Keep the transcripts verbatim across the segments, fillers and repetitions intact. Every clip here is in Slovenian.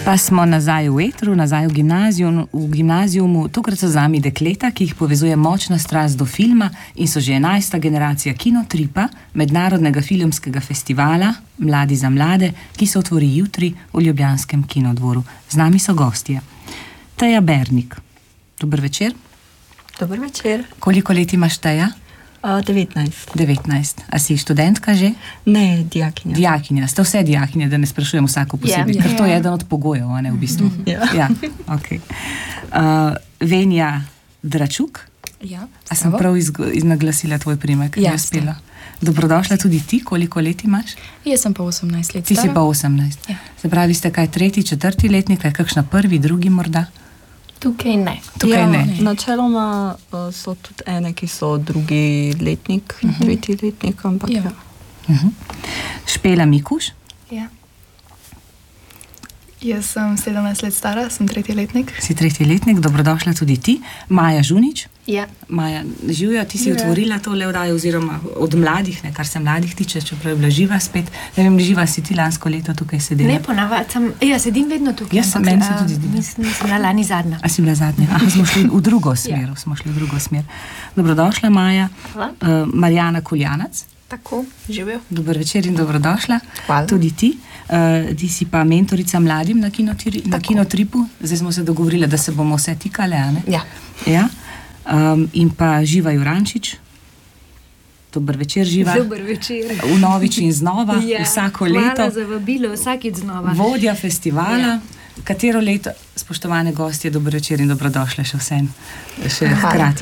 Pa smo nazaj v etru, nazaj v gimnaziju, v gimnazijumu. Tokrat so z nami dekleta, ki jih povezuje močna strast do filma in so že enajsta generacija Kinotripa, mednarodnega filmskega festivala Mladi za mlade, ki se otvori jutri v ljubljanskem Kinodvoru. Z nami so gostje. Teja Bernik. Dober večer. Dober večer. Koliko let imaš, Teja? Uh, devetnajst. devetnajst. A si študentka že? Ne, dijakinja. Dijakinja. Ste vse dijakinje, da ne sprašujem vsako posebej, Ja, ker ja. to je eden od pogojev, a ne, v bistvu. Ja. Ja, ok. Uh, Venja Dračuk. Ja, A sem prav izgo- iznaglasila tvoj primek? Ja, Mi je uspelo. Dobrodošla tudi ti, koliko let imaš? Jaz sem pa osemnajst let Ti si stara. pa osemnajst. Ja. Se pravi, ste kaj tretji, četrti letnik, kaj kakšna prvi, drugi morda? Tukaj ne. Tukaj ja, ne. Načeloma uh, so tudi ene, ki so drugi letnik, uh -huh. tretji letnik, ampak Ja. ja. Uh-huh. Špela Mikuš. Ja. Jaz sem sedemnajst let stara, sem tretji letnik. Si tretji letnik, dobrodošla tudi ti. Maja Žunič. Ja. Maja, živijo, ti si Živjo. otvorila to oddajo, oziroma od mladih, ne, kar se mladih tiče, čeprav je bila živa spet. Ne vem, živa si ti lansko leto tukaj sedela. Ne, ponavadi sem, ja, sedim vedno tukaj. Jaz sem- ampak, meni se a, tudi zdi. Nisem, nisem bila lani zadnja. A si bila zadnja? Aha, smo šli v drugo smer, smo šli v drugo smer. Dobrodošla, Maja. Hvala. Uh, Marjana Kuljanac. Tako, živijo. Dober večer in dobrodošla. Hvala. Tudi ti. Uh, ti si pa mentorica mladim na, kinotri, na Kinotripu. Zdaj smo se dogovorili, da se bomo vse tikale, a ne? Ja. Ja. Um, in pa Živa Jurančič. Dober večer, Živa. Dober večer. Vnovič in znova, Ja, vsako hvala leto. za vabilo, vsakič znova. Vodja festivala. Ja. Katero leto, spoštovane gostje, dober večer in dobrodošle še vsem. Še hkrati.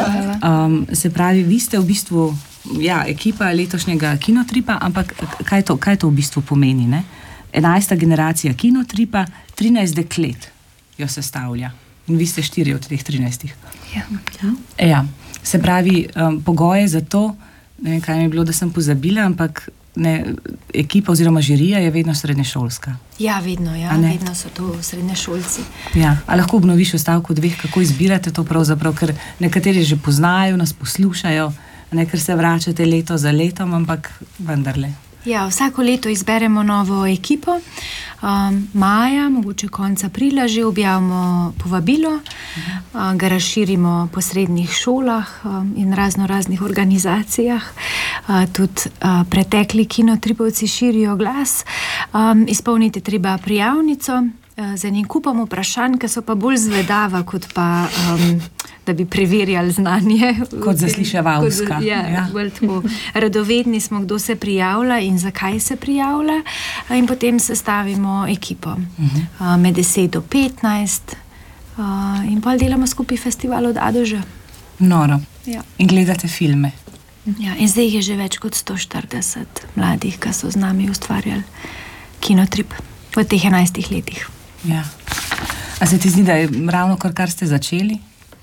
Um, se pravi, vi ste v bistvu ja, ekipa letošnjega Kinotripa, ampak kaj to, kaj to v bistvu pomeni? Ne? enajsta generacija Kinotripa, trinajst deklet jo sestavlja. In vi ste štiri od teh trinajstih. Ja. Ja. Se pravi, um, pogoje za to, ne vem, kaj mi je bilo, da sem pozabila, ampak ne, ekipa oziroma žirija je vedno srednješolska. Ja, vedno, ja, A ne? vedno so to srednješolci. Ja. A lahko obnoviš v stavku dveh, kako izbirate to pravzaprav, ker nekateri že poznajo, nas poslušajo, ne, ker se vračate leto za letom, ampak vendarle. Ja, vsako leto izberemo novo ekipo. Um, maja, mogoče konec aprila, že objavimo povabilo, uh, ga razširimo po srednjih šolah um, in razno raznih organizacijah. Uh, tudi uh, pretekli kinotripovci širijo glas. Um, izpolniti treba prijavnico uh, z enim kupom vprašanj, ki so pa bolj zvedava, kot pa um, da bi preverjali znanje. Kot zasliševalska. Kot za- Ja, Ja. ja. Bolj tako radovedni smo, kdo se prijavlja in zakaj se prijavlja, a in potem sestavimo ekipo. Uh-huh. Med deset do petnajst uh, in pol delamo skupaj festival od A do Ž. Noro. Ja. In gledate filme. Ja, in zdaj jih je že več kot sto štirideset mladih, ki so z nami ustvarjali Kinotrip v teh enajstih letih. Ja. A se ti zdi, da je ravno kar, kar ste začeli?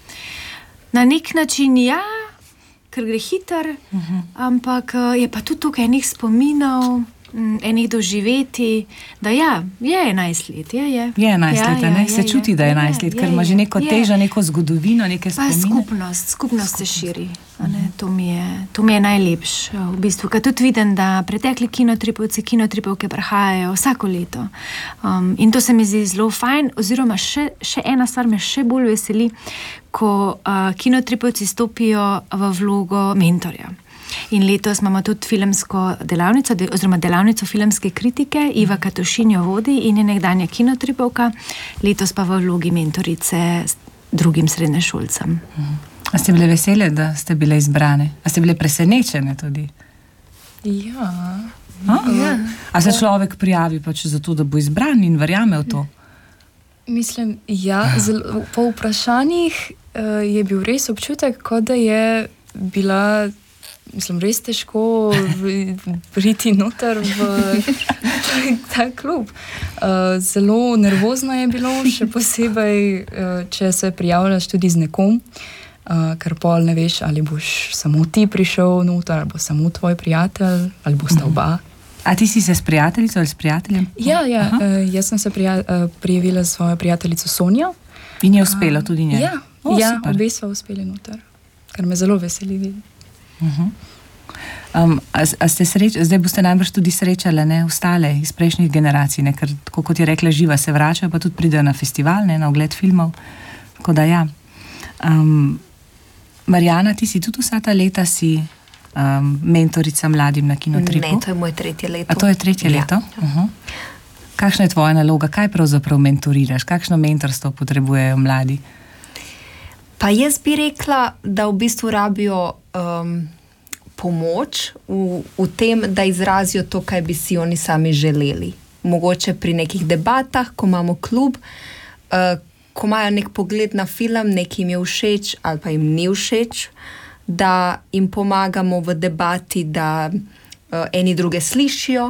Na nek način ja, ker gre hiter, uh -huh. ampak uh, je pa tudi tukaj enih spominov, m, enih doživeti, da ja, je enajst let, je, je. Je enajst Ja, let, ja, ne? je, Se je. čuti, da je enajst let, Je, ker je, ima že je. neko Je. težo, neko zgodovino, neke Pa spomine. skupnost, skupnost se širi. A ne, to, mi je, to mi je najlepše, v bistvu. Ker tudi vidim, da pretekli kinotripovci, kinotripovke prihajajo vsako leto. Um, in to se mi zdi zelo fajn, oziroma še, še ena stvar me še bolj veseli, ko uh, kinotripovci stopijo v vlogo mentorja. In letos imamo tudi filmsko delavnico, de, oziroma delavnico filmske kritike, Iva Katošin jo vodi in je nekdanja kinotripovka, letos pa v vlogi mentorice s drugim srednješolcem. A ste bile vesele, da ste bile izbrane? A ste bile presenečene tudi? Ja. A, ja. A se človek prijavi pač zato, da bo izbran in verjame v to? Mislim, ja, zelo, po vprašanjih uh, je bil res občutek, kot da je bila, mislim, res težko v- priti noter v ta, ta klub. Uh, zelo nervozno je bilo, še posebej, uh, če se prijavljaš tudi z nekom, uh, ker pol ne veš, ali boš samo ti prišel noter, ali bo samo tvoj prijatelj, ali bosta oba. A ti si se s prijateljico ali s prijateljem? Ja, ja uh, jaz sem se prija, uh, prijavila s svojo prijateljico Sonjo. In je uspelo tudi njej? Ja, O, ja super. obe sva uspeli noter, kar me zelo veseli videti. Uh-huh. Um, a, a ste sreč, zdaj boste najbrž tudi srečali ne, ostale iz prejšnjih generacij, ne, ker tako kot je rekla Živa, se vračajo, pa tudi pridejo na festival, ne, na ogled filmov. Tako da ja. Um, Marjana, ti si tudi vsa ta leta si um, mentorica mladim na Kinotripu? Ne, to je moj tretje leto. A to je tretje ja. leto? Uh-huh. Kakšna je tvoja naloga? Kaj pravzaprav mentoriraš? Kakšno mentorstvo potrebujejo mladi? Pa jaz bi rekla, da v bistvu rabijo um, pomoč v, v tem, da izrazijo to, kaj bi si oni sami želeli. Mogoče pri nekih debatah, ko imamo klub, uh, ko imajo nek pogled na film, nekaj jim je všeč ali pa jim ni všeč, da jim pomagamo v debati, da uh, eni druge slišijo.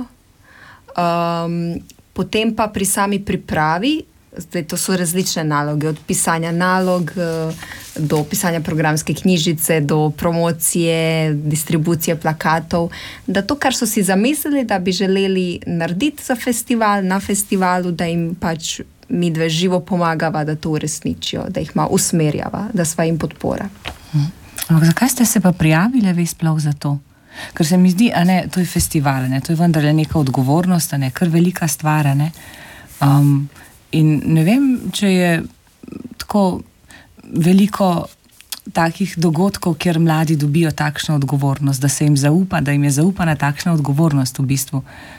Um, potem pa pri sami pripravi, zdaj to so različne naloge, od pisanja nalog do pisanja programske knjižice, do promocije, distribucije plakatov, da to, kar so si zamislili, da bi želeli narediti za festival, na festivalu, da jim pač mi dve živo pomagava, da to uresničijo, da jih malo usmerjava, da sva jim podpora. Hmm. Ampak zakaj ste se pa prijavili vi sploh za to? Ker se mi zdi, a ne, to je festival, ne, to je vendarle neka odgovornost, a ne, kar velika stvar, ne. Um, In ne vem, če je tako veliko takih dogodkov, kjer mladi dobijo takšno odgovornost, da se jim zaupa, da jim je zaupana takšna odgovornost v bistvu.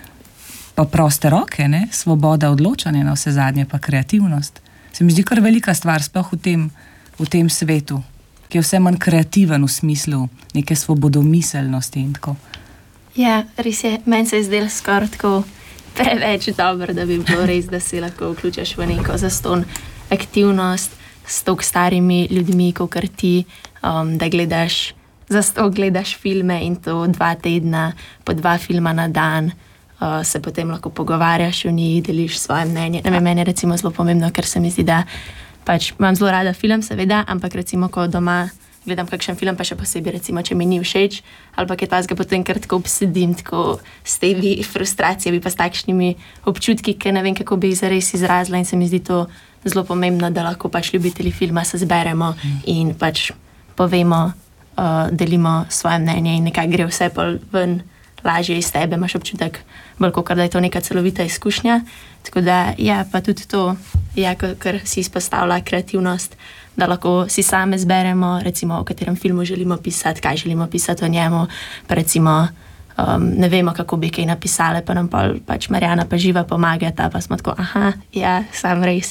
Pa proste roke, ne? Svoboda odločanja na vse zadnje, pa kreativnost. Se mi zdi kar velika stvar, sploh v tem, v tem svetu, ki je vse manj kreativen v smislu neke svobodomiselnosti in tako. Ja, res je, meni se je zdelo skoraj tako preveč dobro, da bi bilo res, da se lahko vključiš v neko zastonj aktivnost s toliko starimi ljudmi, kakor ti, um, da gledaš, zastonj gledaš filme in to dva tedna, po dva filma na dan, uh, se potem lahko pogovarjaš o njih, deliš svoje mnenje. Ne vem, meni je recimo zelo pomembno, ker se mi zdi, da pač imam zelo rada film, seveda, ampak recimo, ko doma gledam kakšen film, pa še posebej, recimo, če mi ni všeč, ali pa kaj tazga potem kar tako obsedim, tako s temi frustracijami, pa s takšnimi občutki, ki ne vem, kako bi zares izrazila, in se mi zdi to zelo pomembno, da lahko pač ljubitelji filma se zberemo in pač povemo, uh, delimo svoje mnenje in nekaj gre vse pol ven lažje iz tebe, imaš občutek bolj kakor, da je to neka celovita izkušnja. Tako da, ja, pa tudi to, ja, kar si izpostavlja kreativnost, da lahko si same zberemo, recimo, o katerem filmu želimo pisati, kaj želimo pisati o njemu, pa recimo, um, ne vemo, kako bi kaj napisale, pa nam pa, pač Marjana pa Živa pomagata, pa smo tako, aha, ja, sam res.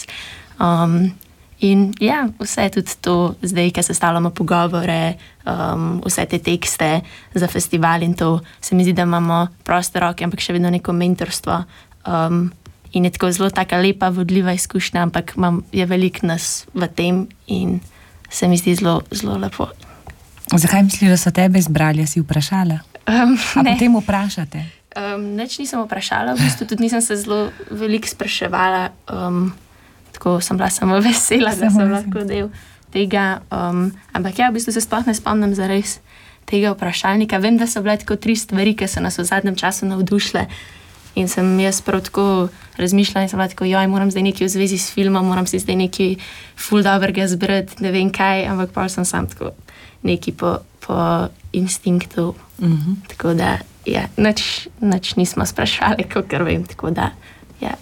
Um, in ja, vse tudi to, zdaj, ki sestavljamo pogovore, um, vse te tekste za festival in to, se mi zdi, da imamo proste roke, ampak še vedno neko mentorstvo, um, in je tako zelo taka lepa, vodljiva izkušnja, ampak imam, je veliko nas v tem in se mi zdi zelo, zelo lepo. Zakaj misliš, da so tebe izbrali, si vprašala? Um, A potem vprašate? Um, nič nisem vprašala, v bistvu tudi nisem se zelo veliko spraševala, um, tako sem bila samo vesela, da sem lahko del tega, um, ampak ja, v bistvu se sploh ne spomnim zares tega vprašalnika. Vem, da so bile tako tri stvari, ki so nas v zadnjem času navdušile. In sem jaz prav tako razmišljala in sem bila tako, joj, moram zdaj nekaj v zvezi s filmom, moram si zdaj nekaj ful dobrega zbrati, ne vem kaj, ampak pa sem sam tako nekaj po, po instinktu. Mm-hmm. Tako da, ja, nič, nič nismo sprašali, kakor vem, tako da, ja.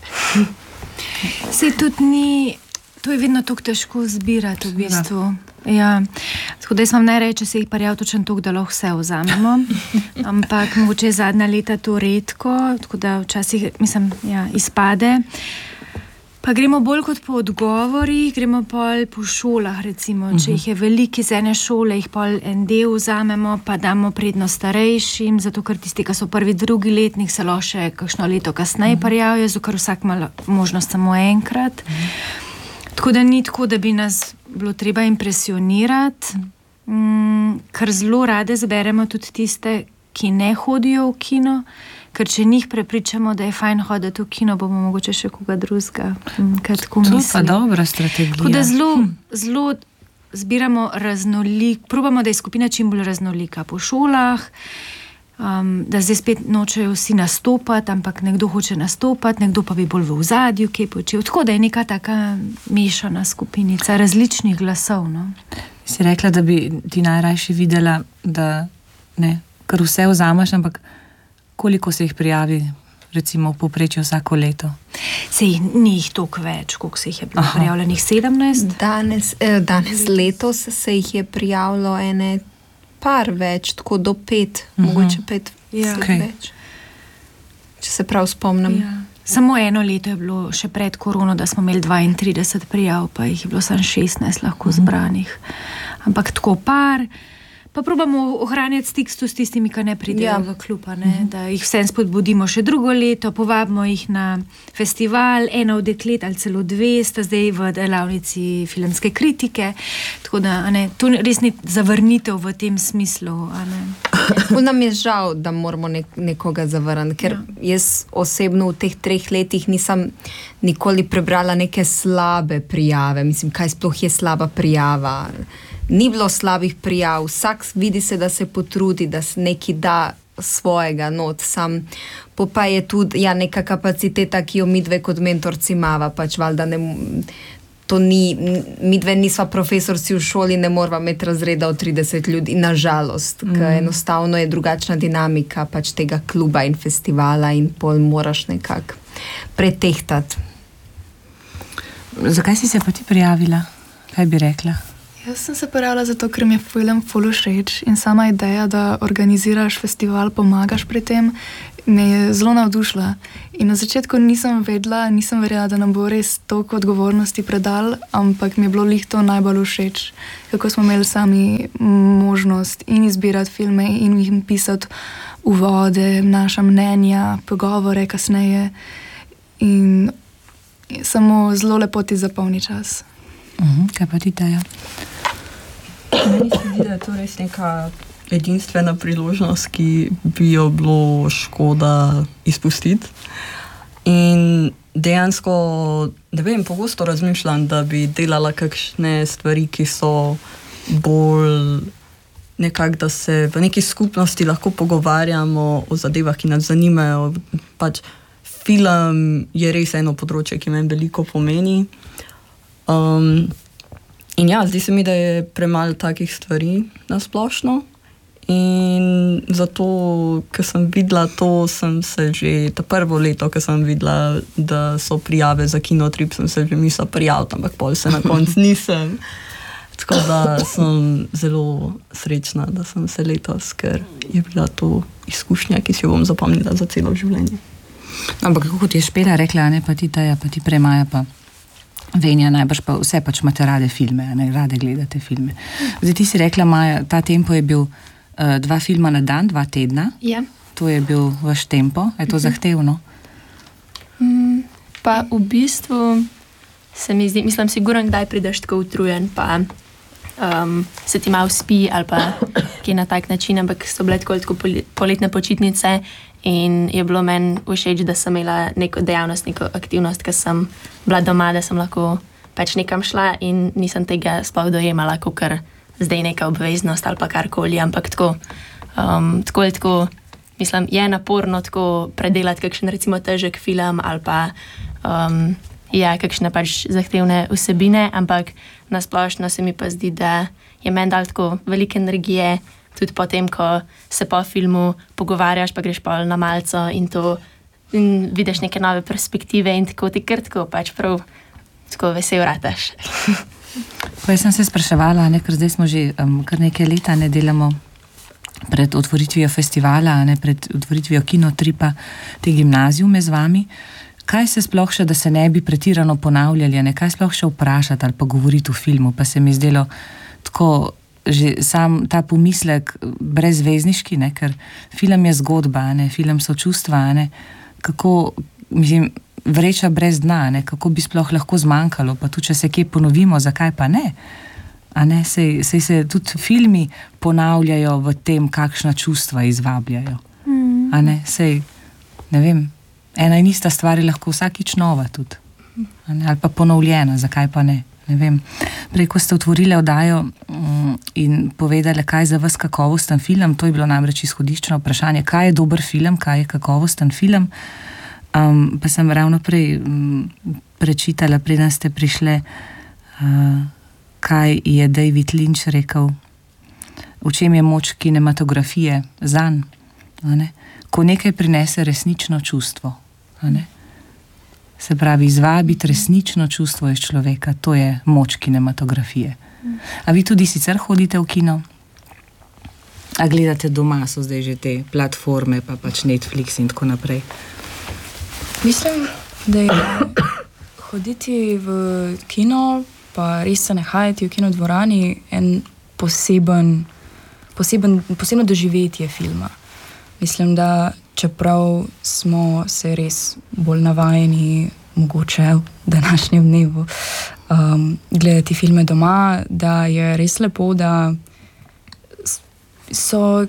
Se tudi ni, to je vedno tako težko zbirati v bistvu. Ja. Tako da jaz vam ne reči, če se jih parjav točno toliko, da lahko vse vzamemo. Ampak mogoče je zadnja leta to redko, tako da včasih, mislim, ja, izpade. Pa gremo bolj kot po odgovori, gremo pol po šolah, recimo. Če jih je veliko iz ene šole, jih pol en del vzamemo, pa damo prednost starejšim, zato ker tisti, ki so prvi, drugi letnik, se lahko še kakšno leto kasneje parjavijo, zato ker vsak ima možnost samo enkrat. Tako da ni tako, da bi nas bilo treba impresionirati, mm, ker zelo rade zberemo tudi tiste, ki ne hodijo v kino, ker če njih prepričamo, da je fajn hoditi v kino, bomo mogoče še koga drugega. Mm, to je pa dobra strategija. Tako da zelo, zelo zbiramo raznolik, probamo, da je skupina čim bolj raznolika po šolah, Um, da zdaj spet nočejo vsi nastopati, ampak nekdo hoče nastopati, nekdo pa bi bolj v ozadju, kaj počel. Tako da je neka taka mešana skupinica različnih glasov. No? Si rekla, da bi ti najrajši videla, da ne, kar vse vzameš, ampak koliko se jih prijavi, recimo v povprečju vsako leto? Sej ni jih toliko več, koliko se jih je bilo prijavljenih, sedemnajst? Danes, eh, danes letos se jih je prijavilo ene par več, tako do pet, uh-huh. mogoče pet ja. okay. več. Če se prav spomnim. Ja. Samo eno leto je bilo še pred korono, da smo imeli dvaintrideset prijav, pa jih je bilo samo šestnajst lahko zbranih. Ampak tako par, pa probamo ohranjati stik s tistimi, ki ne pridejo ja. v klub, ne? Da jih vsem spodbudimo še drugo leto, povabimo jih na festival, ena od deklet ali celo dve sta zdaj v delavnici filmske kritike, tako da a ne, to res ni zavrnitev v tem smislu. A ne? Nam je žal, da moramo nek, nekoga zavrniti, ker ja. jaz osebno v teh treh letih nisem nikoli prebrala neke slabe prijave, mislim, kaj sploh je slaba prijava. Ni bilo slabih prijav, vsak vidi se, da se potrudi, da se neki da svojega not, sam po pa je tudi ja, neka kapaciteta, ki jo midve kot mentorci imava, pač valjda ne, to ni, midve nisva profesorci v šoli, ne morava imeti razreda od trideset ljudi, nažalost, mm. ker enostavno je drugačna dinamika pač tega kluba in festivala in pol moraš nekako pretehtati. Zakaj si se pa ti prijavila? Kaj bi rekla? Jaz sem se prijavila zato, ker mi je film ful všeč in sama ideja, da organiziraš festival, pomagaš pri tem, me je zelo navdušila. In na začetku nisem vedela, nisem verjela, da nam bo res toliko odgovornosti predal, ampak mi je bilo lih to najbolj všeč, kako smo imeli sami možnost in izbirati filme in jih pisati uvode, naša mnenja, pogovore kasneje in samo zelo lepo ti zapolni čas. Uh-huh. Kaj pa ti Taja? Meni se zdi, da je to res neka edinstvena priložnost, ki bi jo bilo škoda izpustiti. In dejansko, ne vem, pogosto razmišljam, da bi delala kakšne stvari, ki so bolj nekako, da se v neki skupnosti lahko pogovarjamo o zadevah, ki nas zanimajo. Pač film je res eno področje, ki meni veliko pomeni. Um, in ja, zdi se mi, da je premalo takih stvari na splošno in zato, ker sem videla to, sem se že ta prvo leto, ker sem videla, da so prijave za Kinotrip, sem se že mislila prijaviti, ampak pol se na koncu nisem. Tako da sem zelo srečna, da sem se letos, ker je bila to izkušnja, ki si jo bom zapomnila za celo življenje. Ampak kako ti je Špela rekla, ne pa ti Taja, pa ti Premaja, pa Venja, najbrž pa vse pač imate rade filme, ne rade gledate filme. Zdaj ti si rekla, Maja, ta tempo je bil uh, dva filma na dan, dva tedna. Ja. To je bil vaš tempo, je to uh-huh. zahtevno? Mm, pa v bistvu se mi zdi, mislim, sigurno, kdaj prideš tako utrujen, pa um, se ti malo spi ali pa ki na tak način, ampak so bile tako, tako poletne počitnice in je bilo meni všeč, da sem imela neko dejavnost, neko aktivnost, ker sem bila doma, da sem lahko pač nekam šla in nisem tega sploh dojemala, kakor zdaj neka obveznost ali pa karkoli, ampak tako, um, tako, tako, mislim, je naporno tako predelati kakšen recimo težek film ali pa um, ja, kakšne pač zahtevne vsebine, ampak nasplošno se mi pa zdi, da je meni dal tako veliko energije, tudi potem, ko se po filmu pogovarjaš, pa greš pa na malco in to in vidiš neke nove perspektive in tako ti kar tako pač prav tako vesel rataš. Pa jaz sem se spraševala, ne, ker zdaj smo že um, kar nekaj leta ne delamo pred otvoritvijo festivala, ne, pred otvoritvijo Kinotripa, te gimnazijume z vami. Kaj se sploh še, da se ne bi pretirano ponavljali, ne, kaj sploh še vprašati ali pa govoriti o filmu, pa se mi zdelo tako že sam ta pomislek brezvezniški, ne, ker film je zgodba, ne, film so čustva, ne, kako, mislim, vreča brez dna, ne, kako bi sploh lahko zmanjkalo, pa tudi, če se kje ponovimo, zakaj pa ne? A ne, sej, sej se tudi filmi ponavljajo v tem, kakšna čustva izvabljajo. Mm. A ne, sej, ne vem, ena in ista stvar je lahko vsakič nova tudi. A ne, ali pa ponovljena, zakaj pa ne? Ne vem. Prej, ko ste otvorili oddajo um, in povedali, kaj je za vas kakovosten film, to je bilo namreč izhodiščno vprašanje, kaj je dober film, kaj je kakovosten film. Um, pa sem ravno prej um, prečitala, preden ste prišle, uh, kaj je David Lynch rekel v čem je moč kinematografije zanj, a ne? Ko nekaj prinese resnično čustvo, a ne? Se pravi, izvabiti resnično čustvo iz človeka, to je moč kinematografije. A vi tudi sicer hodite v kino? A gledate doma, so zdaj že te platforme, pa pač Netflix in tako naprej? Mislim, da je hoditi v kino, pa res se nahajati v kinodvorani en poseben, poseben, posebno doživetje filma. Mislim, da čeprav smo se res bolj navajeni, mogoče v današnjem dnevu, um, gledati filme doma, da je res lepo, da so,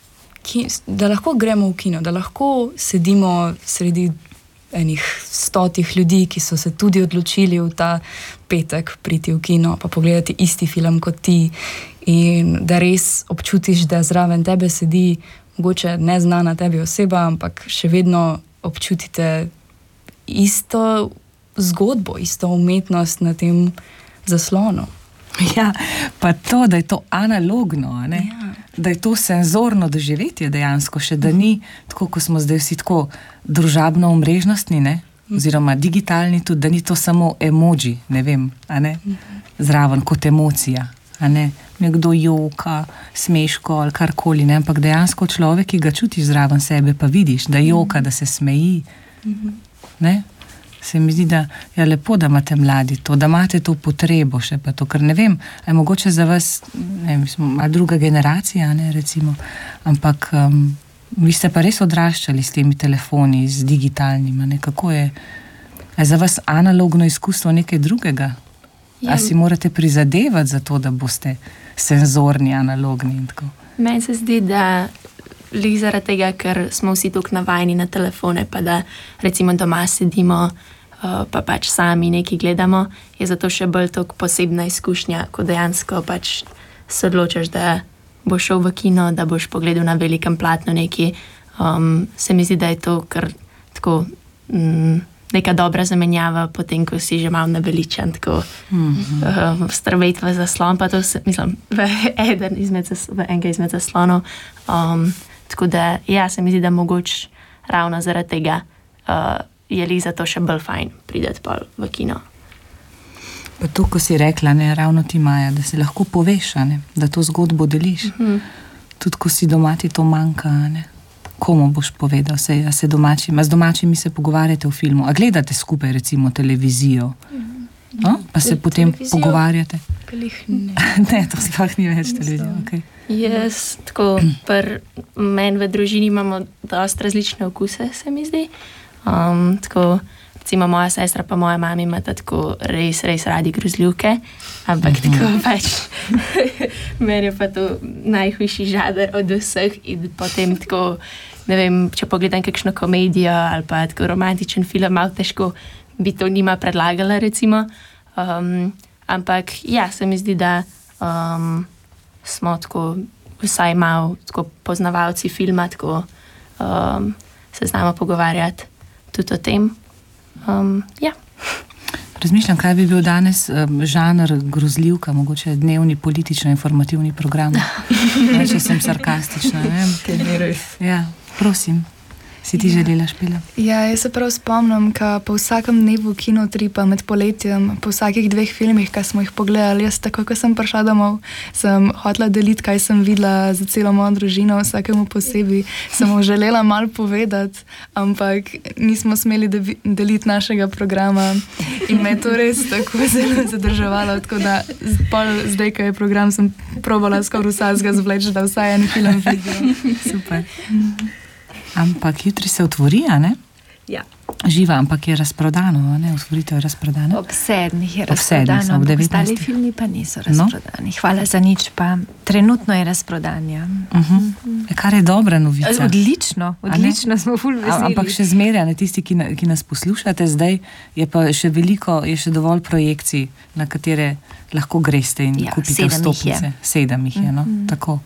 da lahko gremo v kino, da lahko sedimo sredi enih stotih ljudi, ki so se tudi odločili v ta petek priti v kino, pa pogledati isti film kot ti, in da res občutiš, da zraven tebe sedi mogoče neznana tebi oseba, ampak še vedno občutite isto zgodbo, isto umetnost na tem zaslonu. Ja, pa to, da je to analogno, a ne? Ja. Da je to senzorno doživetje dejansko, še da ni, tako ko smo zdaj vsi tako družabno omrežnostni, ne? Oziroma digitalni tudi, da ni to samo emoji, ne vem, a ne? Zraven kot emocija, a ne? Nekdo joka, smeško ali karkoli, ne? Ampak dejansko človek, ki ga čutiš zraven sebe, pa vidiš, da joka, da se smeji, ne? Se mi zdi, da je lepo, da imate mladi to, da imate to potrebo še pa to, ker ne vem, je mogoče za vas, ne vem, smo malo druga generacija, ne, recimo, ampak um, vi ste pa res odraščali s temi telefoni, z digitalnima, ne, kako je, je za vas analogno izkustvo nekaj drugega? Ja. A si morate prizadevati za to, da boste senzorni, analogni in tako? Meni se zdi, da lih zaradi tega, ker smo vsi tukaj navajeni na telefone, pa da recimo doma sedimo, uh, pa pač sami nekaj gledamo, je zato še bolj toliko posebna izkušnja, ko dejansko pač se odločaš, da boš šel v kino, da boš pogledal na velikem platnu nekaj. Um, se mi zdi, da je to kar tako mm, neka dobra zamenjava, potem, ko si že malo naveličan, tako mm-hmm. uh, strveti v zaslon, pa to se, mislim, v, eden izmed, zas, v enega izmed zaslonov. Um, Tako da, ja, se mi zdi, da mogoče ravno zaradi tega uh, je li zato še bolj fajn prideti pa v kino. Pa to, ko si rekla, ne, ravno ti, Maja, da se lahko poveš, ne, da to zgodbo deliš. Mm-hmm. Tudi, ko si doma ti to manjka, ne. Komu boš povedal? Se, a se domači, a z domačimi se pogovarjate v filmu? A gledate skupaj, recimo, televizijo? Mm-hmm. No? Pa se potem pogovarjate? Ne. Ne, to sploh ni več televizija, okej. Okay. Jaz, tako, pri meni v družini imamo dosti različne okuse, se mi zdi. Um, tako, recimo moja sestra pa moja mama imata tako res, res radi grozljivke, ampak mm-hmm. tako pač meni je pa to najhujši žanr od vseh in potem tako, ne vem, če pogledam kakšno komedijo ali pa tako romantičen film, malo težko bi to njima predlagala, recimo. Um, ampak ja, se mi zdi, da um, smo tako vsaj malo tako poznavalci filma, tako um, se znamo pogovarjati tudi o tem. Um, ja. Razmišljam, kaj bi bil danes um, žanr grozljivka, mogoče dnevni politično-informativni program. Ne, če sem sarkastična, ne vem. Kaj ni res. Ja, prosim. Si ti želela, Špela? Ja, jaz se prav spomnim, ka po vsakem dnevu kinotripa med poletjem, po vsakih dveh filmih, kaj smo jih pogledali, jaz tako, ko sem prišla domov, sem hotela deliti, kaj sem videla za celo mojo družino, vsakemu posebej, sem mu želela malo povedati, ampak nismo smeli deliti našega programa in me je to res tako zelo zadrževalo, tako da pol zdaj, ko je program, sem probala skoraj vsakega zvleči, da vsaj en film vidim. Super. Ampak jutri se otvori, a ne? Ja. Živa, ampak je razprodano, ne? Otvoritev je razprodano. Ob sedmih je Ob razprodano, sedmih, ob ampak devetnajstih. ostali filmi pa niso razprodani. No? Hvala za nič, pa trenutno je razprodanja. Uh-huh. E, kar je dobra novica. Odlično, odlično smo ful veseli. Ampak še zmeraj, ne, tisti, ki, na, ki nas poslušate zdaj, je pa še veliko, je še dovolj projekcij, na katere lahko greste in ja, kupite vstopnice. Sedem jih je, no? Mm-hmm. Tako.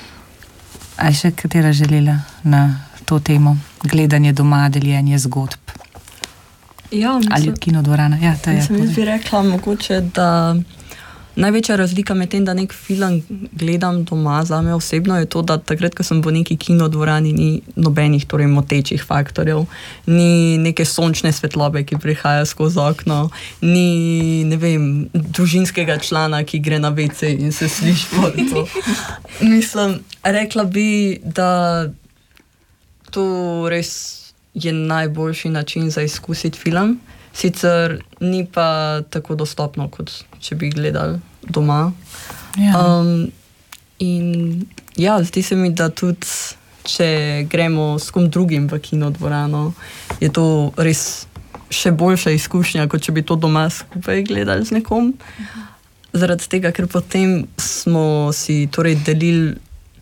A je še katera želela na to temo? Gledanje doma, deljenje zgodb. Ja, ali kinodvorana. Ja, to je. Mislim, jaz bi rekla mogoče, da največja razlika med tem, da nek film gledam doma, zame osebno je to, da takrat, ko sem v neki kinodvorani, ni nobenih torej motečih faktorjev, ni neke sončne svetlobe, ki prihaja skozi okno, ni, ne vem, družinskega člana, ki gre na ve ce in se sliši pod to. Mislim, rekla bi, da to res je najboljši način za izkusiti film. Sicer ni pa tako dostopno, kot če bi gledali doma. Ja. Um, in ja, zdi se mi, da tudi, če gremo s kom drugim v kinodvorano, je to res še boljša izkušnja, kot če bi to doma skupaj gledali z nekom. Zaradi tega, ker potem smo si torej delili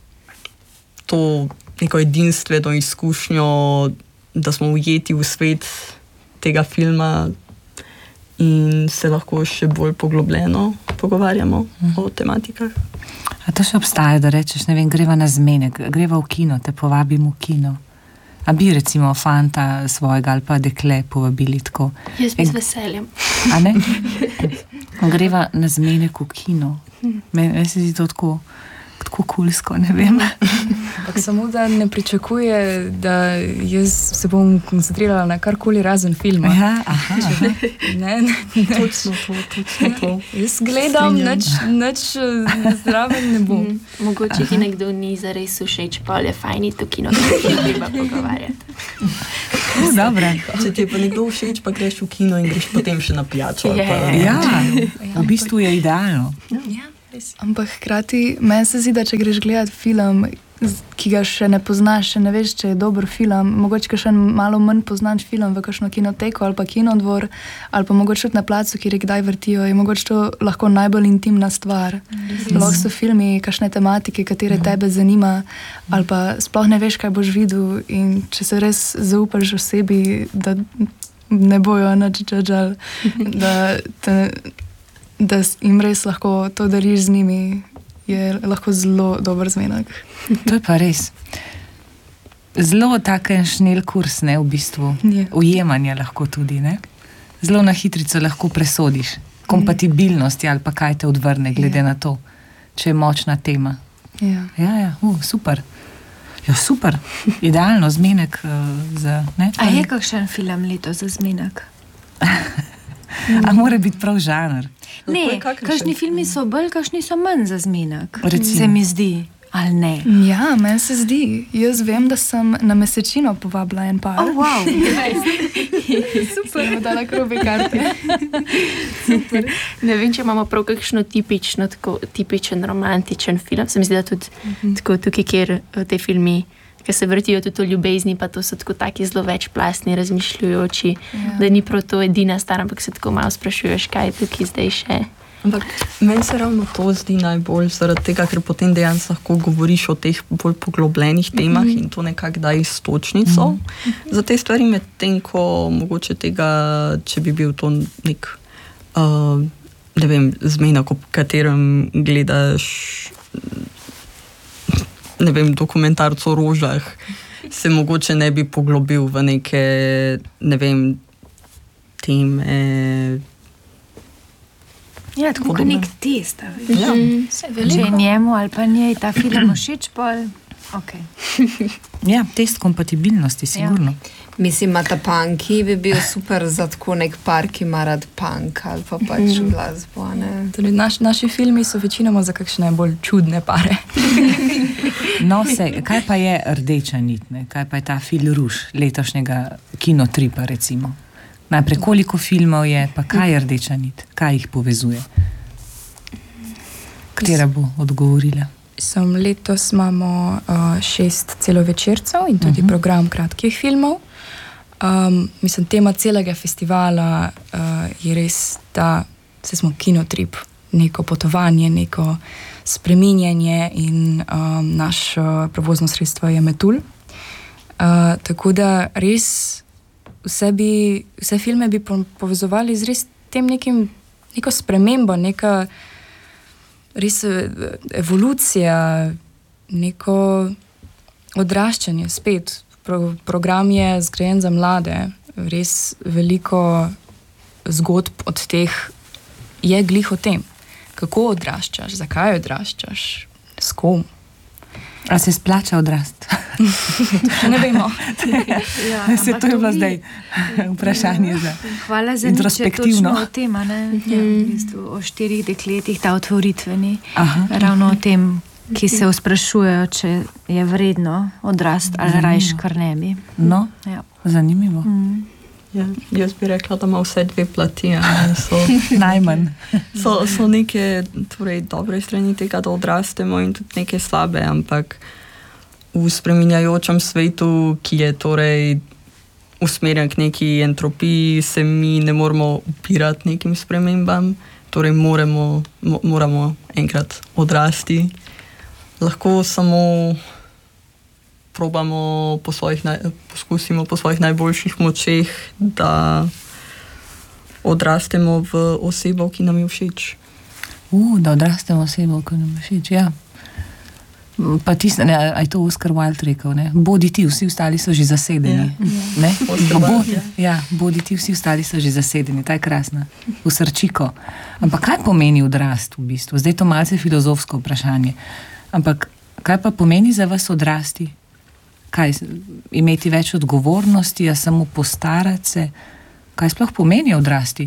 to neko edinstveno izkušnjo, da smo ujeti v svet tega filma in se lahko še bolj poglobljeno pogovarjamo mm. o tematikah. A to še obstaja, da rečeš, ne vem, greva na zmenek, greva v kino, te povabim v kino. A bi recimo fanta svojega ali pa dekle povabili tako? Jaz bi z veseljem. A ne? Greva na zmenek v kino. Meni se zdi to tako tako kulsko, ne vem. Ampak samo, da ne pričakuje, da jaz se bom koncentrirala na karkoli razen filma. Ja, aha, aha. Ne, ne, ne. Točno to, točno to. Jaz gledam, nič, nič zraven ne bom. Mm. Mogoče ti nekdo ni zares všeč, pa je fajn to kino, da se treba pogovarjati. No, dobro. Če ti je pa nekdo všeč, pa greš v kino in greš potem še na pijačo. Je, pa... Ja, v bistvu je idealno. Ja. Ampak hkrati meni se zdi, da če greš gledati film, ki ga še ne poznaš, še ne veš, če je dober film, mogoče ka še malo manj poznaš film v kakšno kinoteko ali pa kinodvor, ali pa mogoče tudi na placu, kjer je kdaj vrtijo, je mogoče to lahko najbolj intimna stvar. Lahko so filmi, kakšne tematike, katere tebe zanima, ali pa sploh ne veš, kaj boš videl, in če se res zaupaš osebi, da ne bojo nič džadžali, da te da jim res lahko to dariš z njimi, je lahko zelo dober zmenek. To je pa res. Zelo taken šnel kurs, ne, v bistvu. Je. Ujemanje lahko tudi, ne. Zelo na hitrico lahko presodiš kompatibilnosti ali pa kaj te odvrne, glede Je. na to, če je močna tema. Ja. Ja, ja, uh, super. Ja, super. Idealno zmenek uh, za, ne. A je kakšen film leto za zmenek? A mora biti prav žanr? Ne, kakšni filmi so bolj, kakšni so manj za zmenek. Recimo. Se mi zdi, ali ne? Ja, meni se zdi. Jaz vem, da sem na mesečino povabila en par. Oh, wow. Super, mu dala krobe karte. Ne vem, če imamo prav kakšno tipično, tako, tipičen romantičen film. Se mi zdi, da tudi mm-hmm. tako, tukaj, kjer te filmi, ki se vrtijo tudi o ljubezni, pa to so tako taki zelo večplastni, razmišljujoči, ja. Da ni prav to edina stvar, ampak se tako malo sprašuješ, kaj je tukaj zdaj še. Ampak meni se ravno to zdi najbolj, zaradi tega, ker potem dejansko lahko govoriš o teh bolj poglobljenih temah mm-hmm. in to nekako daj istočnico mm-hmm. za te stvari, med tem, ko mogoče tega, če bi bil to nek, uh, ne vem, zmenek, o katerem gledaš, ne vem, dokumentarc o rožah, se mogoče ne bi poglobil v neke, ne vem, teme. Ja, tako kot nek test. Ja. Če je njemu ali pa njej ta film všeč, pol, ok. Ja, test kompatibilnosti, sigurno. Ja. Mislim, Mata Punky bi bil super za tako nek par, ki ima rad punk ali pa pač mm. glasbo. Torej, naš, naši filmi so večinoma za kakšne bolj čudne pare. No, se, kaj pa je rdeča nit, ne? Kaj pa je ta fil ruš letošnjega kinotripa, recimo? Najprej, koliko filmov je, pa kaj je rdeča nit? Kaj jih povezuje? Katera bo odgovorila? Sem, letos imamo uh, šest celovečercev in tudi uh-huh. program kratkih filmov. Um, mislim, tema celega festivala uh, je res, da se smo kinotrip, neko potovanje, neko spreminjanje in um, naš uh, prevozno sredstvo je Metul. Uh, tako da res vse, bi, vse filme bi povezovali z res tem nekim, neko spremembo, neka res evolucija, neko odraščanje spet. Pro, program je zgrajen za mlade, res veliko zgodb od teh je glih o tem. kako odraščaš, zakaj odraščaš, s kom. A se splača odrast? Ne vemo. Ja, se to je bilo zdaj vprašanje za Hvala za introspektivno. o tem, ne? Ja, v bistvu, o štirih dekletih, ta otvoritveni. Aha. Ravno o tem, ki se sprašujejo, če je vredno odrast ali rajš kar ne bi. No, Ja. zanimivo. Mm. Ja, jaz bi rekla, da ima vse dve plati. So, Najmanj. so, so neke torej, dobre strani tega, da odrastemo in tudi neke slabe, ampak v spreminjajočem svetu, ki je torej usmerjen k neki entropiji, se mi ne moramo upirati nekim spremembam, torej moramo, mo, moramo enkrat odrasti. Lahko samo probamo po svojih, naj, poskusimo po svojih najboljših močeh, da odrastemo v osebo, ki nam je všeč. Uh, da odrastemo osebo, ki nam je všeč, ja. Pa tisto, ne, a je to Oscar Wilde rekel, ne? Bodi ti, vsi ostali so že zasedeni. Ja. Ne? Oscar Bo, Wilde, ja. ja, bodi ti, vsi ostali so že zasedeni, ta je krasna, v srčiko. Ampak kaj pomeni odrast v bistvu? Zdaj je to malce filozofsko vprašanje. Ampak kaj pa pomeni za vas odrasti? Kaj, imeti več odgovornosti, a samo postarati se? Kaj sploh pomeni odrasti?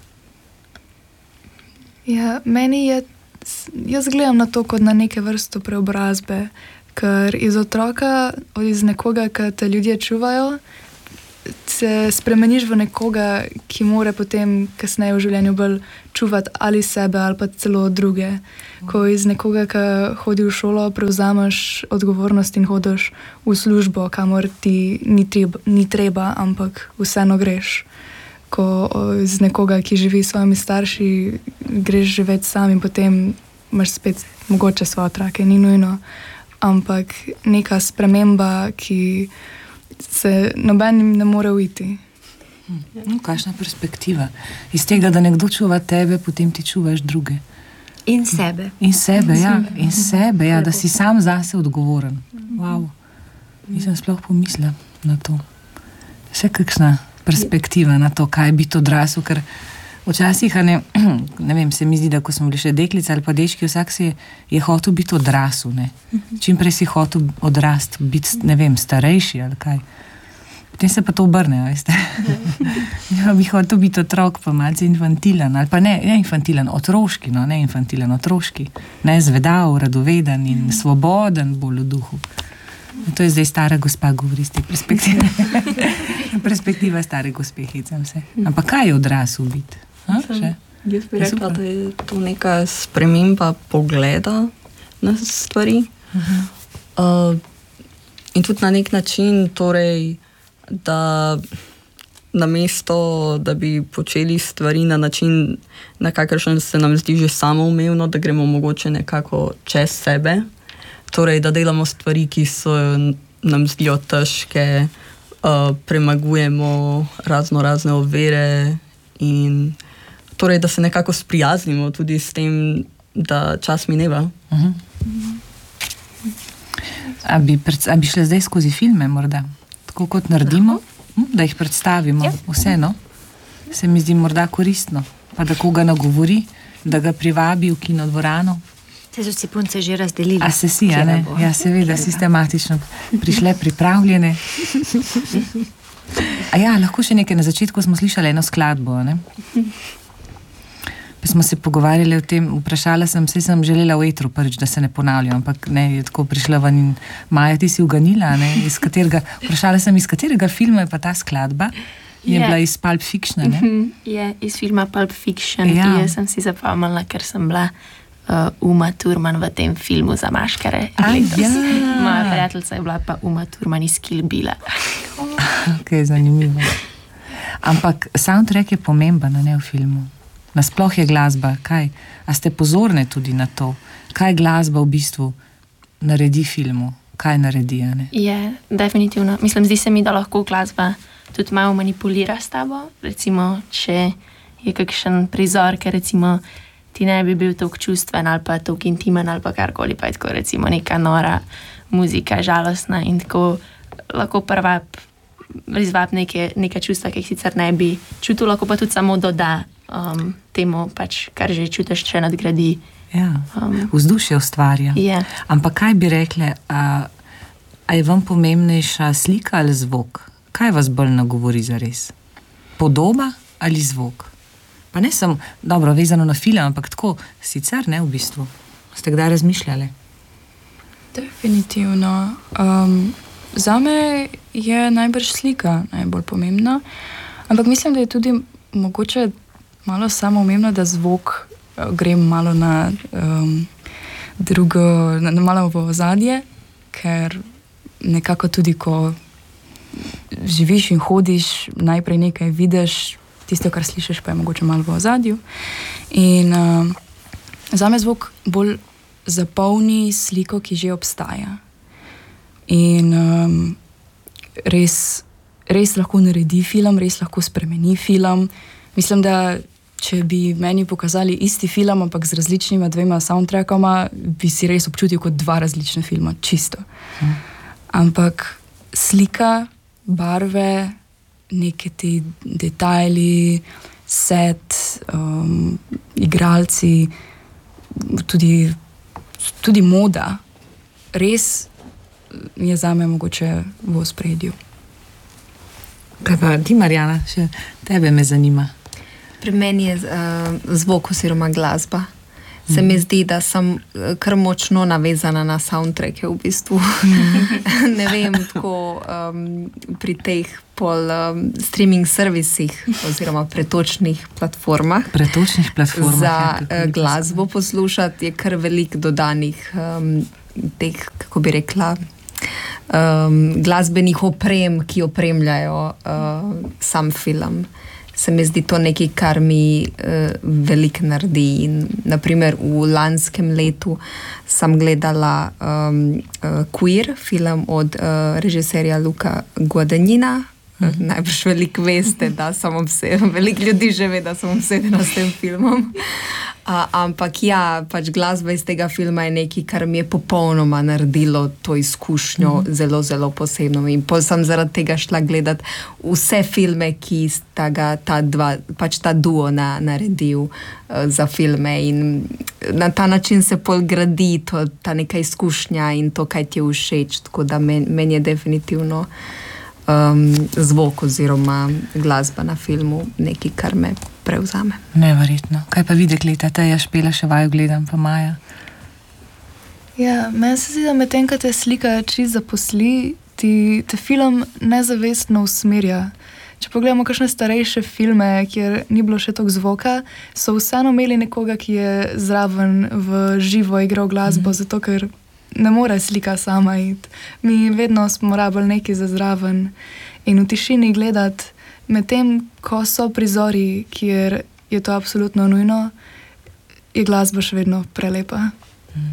Ja, meni je, jaz gledam na to kot na neke vrste preobrazbe, ker iz otroka, iz nekoga, ki te ljudje čuvajo, se spremeniš v nekoga, ki mora potem kasneje v življenju bolj čuvati ali sebe ali pa celo druge. Ko iz nekoga, ki hodi v šolo, prevzameš odgovornost in hodiš v službo, kamor ti ni treba, ni treba ampak vseeno greš. Ko iz nekoga, ki živi s svojimi starši, greš živeti sam in potem imaš spet mogoče svoje otroke, ni nujno, ampak neka sprememba, ki se nobenim ne more uiti. No, kakšna perspektiva. Iz tega, da nekdo čuva tebe, potem ti čuvaš druge. In sebe. In sebe, ja. In sebe, ja, da si sam zase odgovoren. Wow. Nisem sploh pomislila na to. Še kakšna perspektiva na to, kaj je biti odrasel, ker včasih, a ne, ne vem, se mi zdi, da ko smo bili še deklice ali pa dečki, vsak si je, je hotel biti odrasel, ne. Čim prej si hotel odrast, biti, ne vem, starejši ali kaj. Potem se pa to obrne, veste. Ja, bi hotel biti otrok, pa malce infantilen, ali pa ne, ne infantilen, otroški, no, ne infantilen, otroški. Ne, zvedav, radoveden in svoboden bolj v duhu. To je zdaj stara gospa, govori z te perspektive. Perspektiva stare gospe, hecam se. Ampak kaj je odrasel biti? Ha, še? Jaz bi rekla, da je to neka sprememba pogleda na stvari. Uh-huh. Uh, in tudi na nek način, torej, da namesto, da bi počeli stvari na način, na kakršen se nam zdi že samoumevno, da gremo mogoče nekako čez sebe. Torej, da delamo stvari, ki so nam zdijo težke, uh, premagujemo razno razne ovire in torej, da se nekako sprijaznimo tudi s tem, da čas mineva. Uh-huh. A bi, pred, a bi šle zdaj skozi filme morda? Tako kot naredimo, hm, da jih predstavimo. Vseeno se mi zdi morda koristno. Pa da koga nagovori, da ga privabi v kinodvorano. Se so si punce že razdelili. A se si, a ne? Ja, seveda, sistematično prišle pripravljene. A ja, lahko še nekaj. Na začetku smo slišali eno skladbo, ne? Pa smo se pogovarjali o tem, vprašala sem, saj sem želela v etru prvič, da se ne ponavljam, ampak ne, je tako prišla ven in Maja, ti si uganila, ne? Iz katerega, vprašala sem, iz katerega filma je pa ta skladba? Je Yeah. bila iz Pulp Fictiona, ne? Mhm, je iz filma Pulp Fiction, Ja. ki jaz sem si zapomnila, ker sem bila uh, Uma Thurman v tem filmu za maškare. A, letos. ja. Moja prijateljica je bila pa Uma Thurman iz Kill Billa. Ok, zanimivo. Ampak soundtrack je pomemben, ne, v filmu. Nasploh je glasba, kaj? A ste pozorne tudi na to? Kaj glasba v bistvu naredi filmu? Kaj naredi, a ne? Je, definitivno. Mislim, zdi se mi, da lahko glasba tudi malo manipulira s tabo. Recimo, če je kakšen prizor, ker recimo ti ne bi bil toliko čustven ali pa toliko intimen ali pa karkoli, pa je tako recimo neka nora muzika, žalostna in tako lahko prva izvabi neke, neke čustva, ki jih sicer ne bi čutil, lahko pa tudi samo doda um, temu, pač, kar že čutiš, še nadgradi. Ja, um, vzdušje ustvarja. Yeah. Ampak kaj bi rekli, a, a je vam pomembnejša slika ali zvok? Kaj vas bolj nagovori zares? Podoba ali zvok? Pa ne sem dobro vezano na film, ampak tako sicer ne v bistvu. Ste kdaj razmišljali? Definitivno. Um, zame je najbrž slika najbolj pomembna, ampak mislim, da je tudi mogoče malo samoumevno, da zvok uh, gre malo na um, drugo, na, na malo v ozadje, ker nekako tudi, ko živiš in hodiš, najprej nekaj vidiš, tisto, kar slišiš, pa je mogoče malo v ozadju. In uh, zame zvok bolj zapolni sliko, ki že obstaja. In um, res, res lahko naredi film, res lahko spremeni film. Mislim, da če bi meni pokazali isti film, ampak z različnima dvema soundtrackoma, bi si res občutil kot dva različna filma, čisto. Hmm. Ampak slika, barve, neke ti detajli, set, um, igralci, tudi, tudi moda, res je zame mogoče v ospredju. Kaj pa ti, Marjana, še tebe me zanima? Pri meni je uh, zvok oziroma glasba. Se mi zdi, da sem kar močno navezana na soundtracke v bistvu. Ne vem, tako um, pri teh pol um, streaming servisih oziroma pretočnih platformah. Pretočnih platformah. Za ja, uh, glasbo poslušati je kar veliko dodanih um, teh, kako bi rekla, um, glasbenih oprem, ki opremljajo uh, sam film. Se mi zdi to nekaj, kar mi uh, veliko naredi. In, naprimer, v lanskem letu sem gledala um, uh, Queer, film od uh, režiserja Luka Guadagnina. Uh, najbrž veliko veste, da sem obsedena, veliko ljudi že ve, da sem obsedena s tem filmom. Uh, ampak ja, pač glasba iz tega filma je nekaj, kar mi je popolnoma naredilo to izkušnjo mm -hmm. zelo, zelo posebno. In pol sem zaradi tega šla gledati vse filme, ki sta ga ta dva, pač ta duo na, naredil uh, za filme. In na ta način se pol gradi to, ta neka izkušnja in to, kaj ti je všeč. Tako da men, meni je definitivno um, zvok oziroma glasba na filmu nekaj, kar me prevzame. Neverjetno. Kaj pa vi, dekleta, te je Špela še vaju gledam, pa Maja? Ja, meni se zdi, da med tem, ko te slika čist zaposli, ti te film nezavestno usmerja. Če pogledamo kakšne starejše filme, kjer ni bilo še toliko zvoka, so vseeno imeli nekoga, ki je zraven v živo igral glasbo, mm. zato ker ne more slika sama iti. Mi vedno smo rabili nekaj za zraven in v tišini gledati, medtem ko so prizori, kjer je to absolutno nujno, je glasba še vedno prelepa. Mm.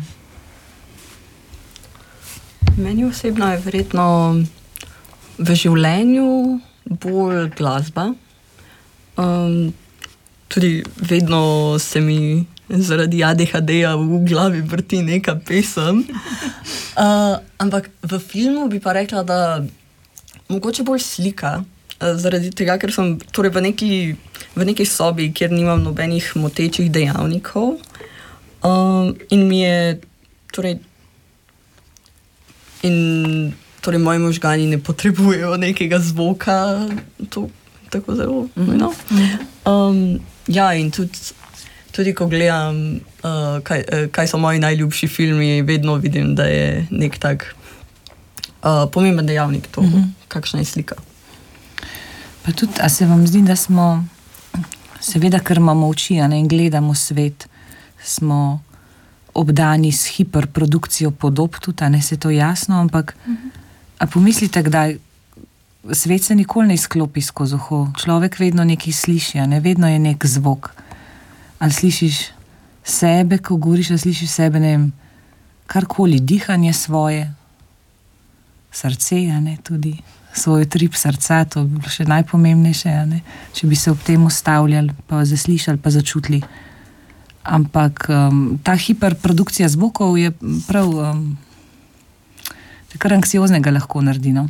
Meni osebno je verjetno v življenju bolj glasba. Um, tudi vedno se mi zaradi A D H D-ja v glavi vrti neka pesem. Uh, ampak v filmu bi pa rekla, da mogoče bolj slika. Uh, zaradi tega, ker sem torej v neki, v neki sobi, kjer nimam nobenih motečih dejavnikov. Um, in mi je torej In torej moji možgani ne potrebujejo nekega zvoka, to tako zelo nujno. Um, ja, in tudi, tudi ko gledam, uh, kaj, uh, kaj so moji najljubši filmi, vedno vidim, da je nek tak uh, pomemben dejavnik to, mm-hmm. kakšna je slika. Pa tudi, a se vam zdi, da smo, seveda, ker imamo oči, a ne, in gledamo svet, smo obdani s hiperprodukcijo podob, tudi, a ne, se to jasno, ampak uh-huh. a pomislite, kdaj svet se nikoli ne izklopi skozi uho, človek vedno nekaj sliši, a ne, vedno je nek zvok. Ali slišiš sebe, ko govoriš, ali slišiš sebe, ne vem, karkoli, dihanje svoje, srce, a ne, tudi svoj trip srca, to bi bilo še najpomembnejše, a ne, če bi se ob tem ustavljali, pa zaslišali, pa začutili. Ampak um, ta hiperprodukcija zvokov je prav um, kar anksioznega lahko naredi, no?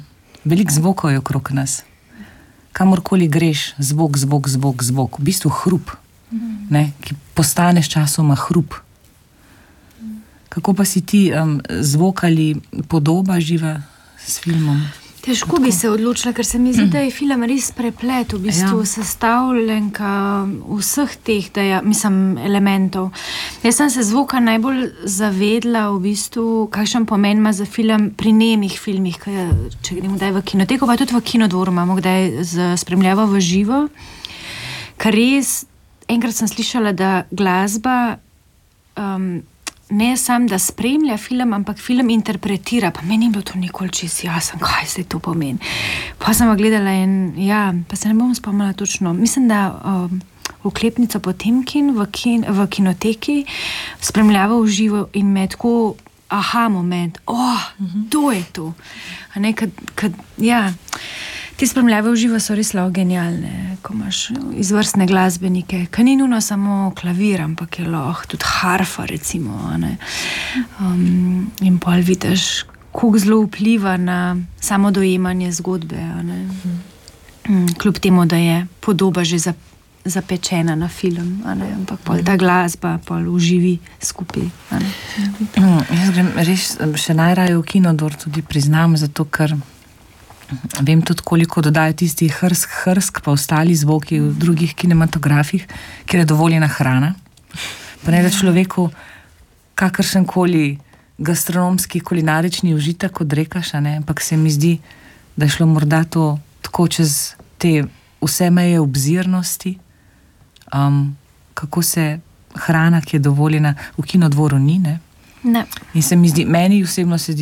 veliko zvokov je okrog nas. Kamorkoli greš, zvok, zvok, zvok, zvok. V bistvu hrup, ne, ki postane s časoma hrup. Kako pa si ti um, zvok ali podoba živa s filmom? Težko bi se odločila, ker se mi zdi, da je film res preplet, v bistvu ja. sestavljenka vseh teh deja, mislim, elementov. Jaz sem se zvoka najbolj zavedla v bistvu, kakšen pomen ima za film pri nemih filmih, kaj, če gremo kdaj v kinoteko, pa tudi v kinodvoru imamo kdaj z spremljavo v živo, ker res, enkrat sem slišala, da glasba um, ne sam, da spremlja film, ampak film interpretira, pa meni je bilo to nikoli čisto jasno, kaj se to pomeni. Pa sem gledala in ja, pa se ne bom spomnila točno. Mislim, da um, Oklepnica Potemkin v, kin, v kinoteki spremljava v živo in me tako aha moment, oh, to je to. A ne, kad, kad, ja, te spremljave v živo so res lao genialne, ko imaš izvrstne glasbenike, ki ni nujno samo klavir, ampak je lahko tudi harfa, recimo. Ne? Um, in pol vidiš, koliko zelo vpliva na samo dojemanje zgodbe. Ne? Um, kljub temu, da je podoba že za, zapečena na film, ne? Ampak pol ta glasba pol uživi skupaj. Um, jaz grem res še najraje v kinodvor, tudi priznam, zato ker vem tudi, koliko dodajo tisti hrsk, hrsk, pa ostali zvoki v drugih kinematografih, kjer je dovoljena hrana. Pa ne da človeku kakršen koli gastronomski, kulinarični užitek odrekaš, ne? Ampak se mi zdi, da je šlo morda to tako čez te vse meje obzirnosti, um, kako se hrana, ki je dovoljena v kinodvoru, ni, ne? Ne. In se mi zdi, meni osebno se zdi